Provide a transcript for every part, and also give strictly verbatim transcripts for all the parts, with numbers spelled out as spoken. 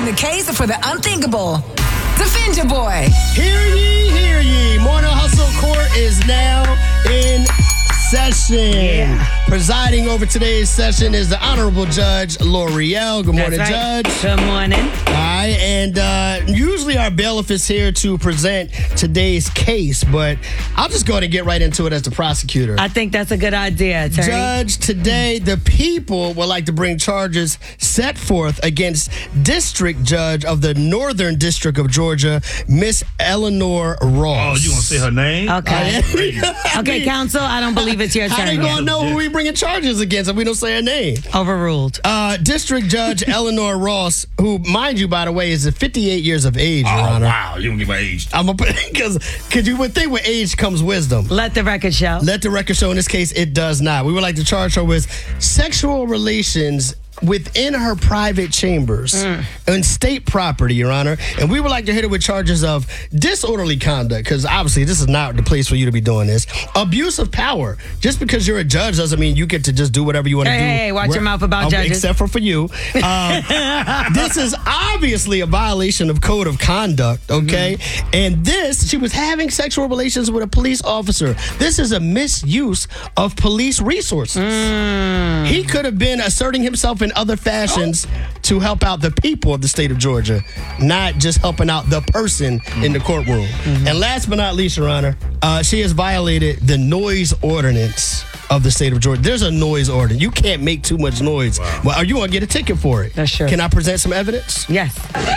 the case for the unthinkable. Defend your boy. Hear ye, hear ye. Morning Hustle Court is now in session. Yeah. Presiding over today's session is the Honorable Judge L'Oreal. Good morning, That's right. Judge. Good morning. All right, and uh, usually our bailiff is here to present today's case, but I'll just go ahead and get right into it as the prosecutor. I think that's a good idea, attorney. Judge, today the people would like to bring charges set forth against District Judge of the Northern District of Georgia, Miss Eleanor Ross. Oh, you gonna say her name? Okay. I Okay, mean, counsel, I don't believe it's your How they turn gonna yet. know who we bringing charges against if we don't say her name? Overruled. Uh, District Judge Eleanor Ross, who, mind you, by the way, is fifty-eight years of age, Your Oh, Honor. wow. You don't give my age. I'm gonna put because because you would think with age comes wisdom. Let the record show. Let the record show in this case it does not. We would like to charge her with sexual relations within her private chambers Mm. and state property, Your Honor. And we would like to hit her with charges of disorderly conduct, because obviously this is not the place for you to be doing this. Abuse of power. Just because you're a judge doesn't mean you get to just do whatever you want to Hey, do. hey, hey, watch your mouth about Um, judges. Except for for you. Um, this is obviously a violation of code of conduct, okay? Mm-hmm. And this, she was having sexual relations with a police officer. This is a misuse of police resources. Mm. He could have been asserting himself in other fashions to help out the people of the state of Georgia, not just helping out the person in the courtroom. Mm-hmm. And last but not least, Your Honor, uh, she has violated the noise ordinance of the state of Georgia. There's a noise ordinance. You can't make too much noise. Wow. Well, are you going to get a ticket for it? That's true. Can I present some evidence? Yes.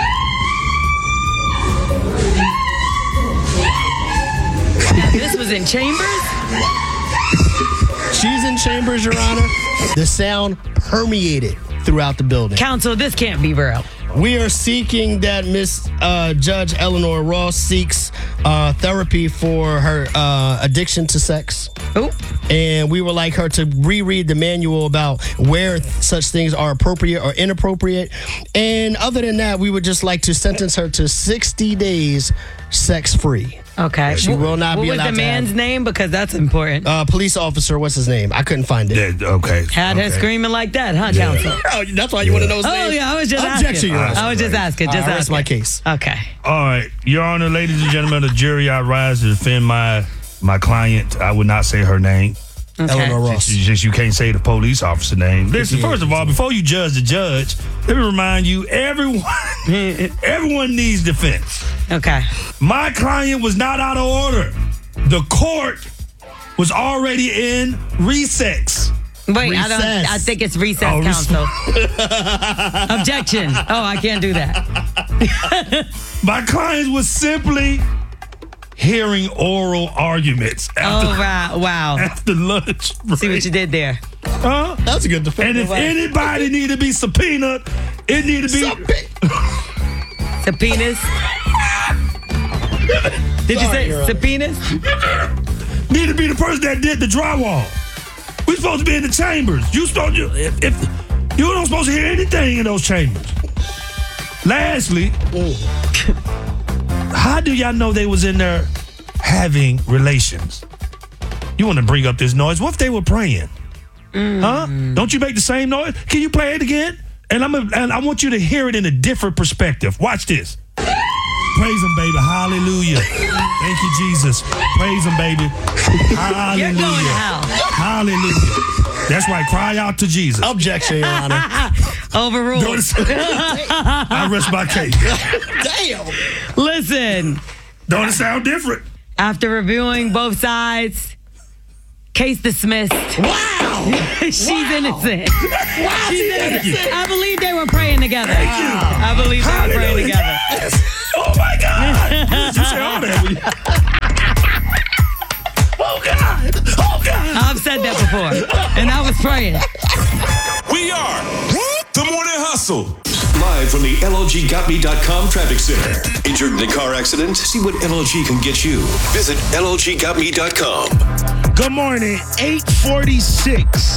This was in chambers? She's in chambers, Your Honor. The sound permeated throughout the building. Counsel, this can't be real. We are seeking that Miss uh, Judge Eleanor Ross seeks uh, therapy for her uh, addiction to sex. Ooh. And we would like her to reread the manual about where such things are appropriate or inappropriate. And other than that, we would just like to sentence her to sixty days sex-free. Okay. She will not what be was allowed the to have- man's name? Because that's important. Uh, police officer, what's his name? I couldn't find it. Yeah, okay. Had her okay. screaming like that, huh, counsel? Oh, that's why you want to know his Oh, name? yeah, I was just Objection, asking. Your Honor. I was just asking, just All right, asking. that's my case. Okay. All right. Your Honor, ladies and gentlemen of the jury, I rise to defend my my client. I would not say her name. Okay. Eleanor Ross. Since you, since you can't say the police officer name. Listen, first of all, before you judge the judge, let me remind you, everyone, everyone needs defense. Okay. My client was not out of order. The court was already in recess. Wait, I don't. Recess. I think it's recess, Oh, rec- counsel. Objection. Oh, I can't do that. My client was simply hearing oral arguments after, Oh, wow. Wow. after lunch break. See what you did there. Huh? That's a good defense. And if anybody need to be subpoenaed, it need to be. Subpoenas. Did you Sorry, say Your Honor. subpoenas? need to be the person that did the drywall. We supposed to be in the chambers. You supposed to, if, if you don't supposed to hear anything in those chambers. Lastly, how do y'all know they was in there having relations? You want to bring up this noise? What if they were praying? Huh? Don't you make the same noise? Can you play it again? And I'm a, and I want you to hear it in a different perspective. Watch this. Praise him, baby. Hallelujah. Thank you, Jesus. Praise him, baby. Hallelujah. You're going to hell. Hallelujah. That's right. Cry out to Jesus. Objection, Your Honor. Overruled. Notice- I rest my case. Damn. Listen, Don't it sound different? after reviewing both sides, case dismissed. Wow. She's innocent. Wow. She's Thank you. innocent. I believe they were praying together. Thank you. I believe they were praying Hallelujah. together. Yes. Oh, my God. You say all that. when you- Oh, God. Oh, God. I've said that before, and I was praying. We are the Morning Hustle. Live from the L L G got me dot com traffic center. Injured in a car accident? See what L L G can get you. Visit L L G got me dot com. Good morning. eight forty-six.